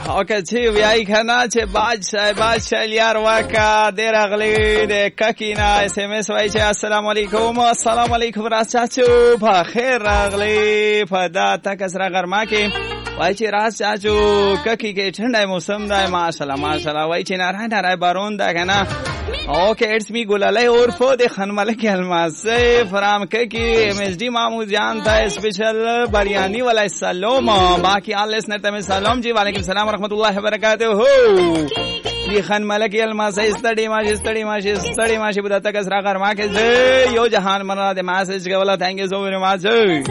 اوکے چې ویای کنه چې بادشاہ یار واکا ډیر اغلی د ککینا اس ام اس وای چې السلام علیکم راز چاچو په خیر راغلی په دا تک سره غرما کې وای چې راز چاچو ککی کې ठंडा موسم دا ماشاءالله وای چې نارای بارون دا کنه اوکے اٹس می گلالای اور فود خان ملک الماس فرام ککی ام ایس ڈی مامو جان تھا اسپیشل بریانی والا سلام باقی آل لسنر تمہیں سلام جی وعلیکم السلام ورحمۃ اللہ وبرکاتہ دی خان ملک الماس استڑی ماشی بدا تک اسرا غرما کے یو جہان مراد میسج کے والا تھینک یو سو ویری مچ